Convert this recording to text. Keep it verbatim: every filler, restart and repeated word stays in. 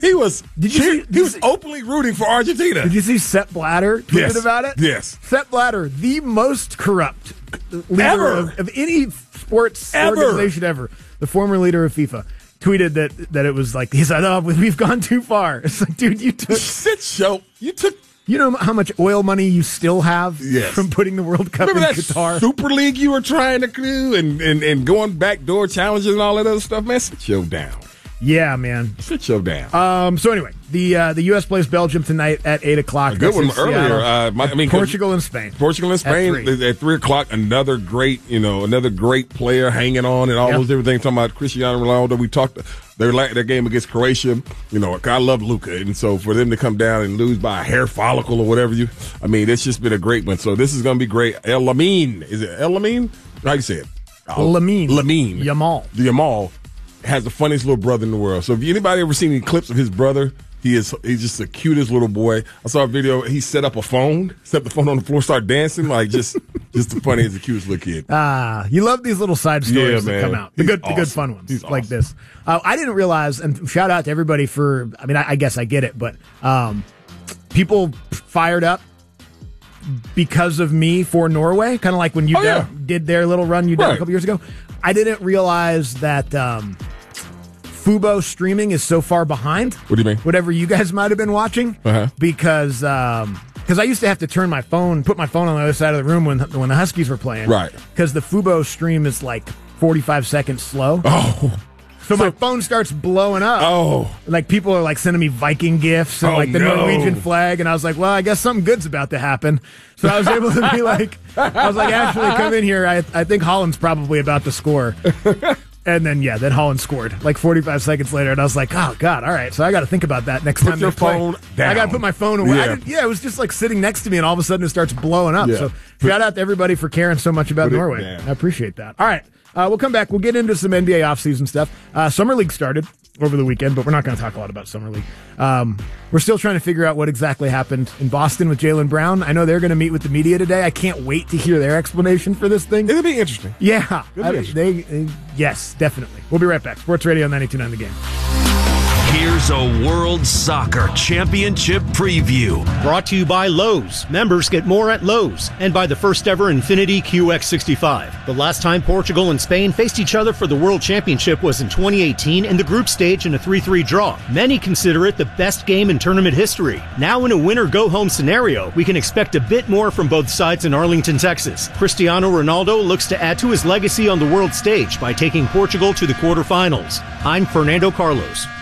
He was. Did you? He, See, he was openly rooting for Argentina. Did you see Sepp Blatter tweeted yes. about it? Yes. Sepp Blatter, the most corrupt leader ever. Of, of any sports ever. organization ever. The former leader of FIFA tweeted that that it was like he said, "Oh, we've gone too far." It's like, dude, you took. Sit show. You took. You know how much oil money you still have yes. from putting the World Cup Remember in that Qatar? Super League you were trying to do and, and, and going backdoor challenges and all that other stuff, man? Sit your down. Yeah, man. Sit your down. Um, so anyway, the uh, the U S plays Belgium tonight at eight o'clock. A good one earlier. Uh, my, I mean, Portugal and Spain. Portugal and Spain at three. at three o'clock. Another great, you know, another great player hanging on and all yep. those different things. Talking about Cristiano Ronaldo. We talked their their game against Croatia. You know, I love Luka, and so for them to come down and lose by a hair follicle or whatever you, I mean, it's just been a great one. So this is going to be great. El Lamine, is it El Lamine? How do you say it? Oh, Lamine. Lamine. Yamal. The Yamal has the funniest little brother in the world. So if anybody ever seen any clips of his brother, he is he's just the cutest little boy. I saw a video. He set up a phone, set the phone on the floor, started dancing like just just the funniest, the cutest little kid. Ah, you love these little side stories yeah, that come out. The he's good, awesome. the good fun ones He's like awesome. this. Uh, I didn't realize, and shout out to everybody for. I mean, I, I guess I get it, but um, people fired up because of me for Norway, kind of like when you oh, yeah. did their little run you did right. a couple years ago. I didn't realize that um, Fubo streaming is so far behind. What do you mean? Whatever you guys might have been watching, uh-huh. because um, because I used to have to turn my phone, put my phone on the other side of the room when when the Huskies were playing, right? Because the Fubo stream is like forty-five seconds slow. Oh. So, so my phone starts blowing up. Oh. Like people are like sending me Viking gifts and oh, like the no. Norwegian flag. And I was like, well, I guess something good's about to happen. So I was able to be like, I was like, actually come in here. I, I think Holland's probably about to score. And then, yeah, then Holland scored like forty-five seconds later. And I was like, oh, God, all right. So I got to think about that next put time your they play. phone down. I got to put my phone away. Yeah. I didn't, yeah, it was just like sitting next to me and all of a sudden it starts blowing up. Yeah. So shout out to everybody for caring so much about put Norway. I appreciate that. All right. Uh, we'll come back. We'll get into some N B A offseason stuff. Uh, Summer League started over the weekend, but we're not going to talk a lot about Summer League. Um, we're still trying to figure out what exactly happened in Boston with Jaylen Brown. I know they're going to meet with the media today. I can't wait to hear their explanation for this thing. It'll be interesting. Yeah. It'll be I, interesting. they, they, yes, definitely. We'll be right back. Sports Radio ninety-two point nine The Game. Here's a World Soccer Championship preview. Brought to you by Lowe's. Members get more at Lowe's. And by the first ever Infiniti Q X sixty-five. The last time Portugal and Spain faced each other for the World Championship was in twenty eighteen in the group stage in a three three draw. Many consider it the best game in tournament history. Now in a winner-go-home scenario, we can expect a bit more from both sides in Arlington, Texas. Cristiano Ronaldo looks to add to his legacy on the world stage by taking Portugal to the quarterfinals. I'm Fernando Carlos.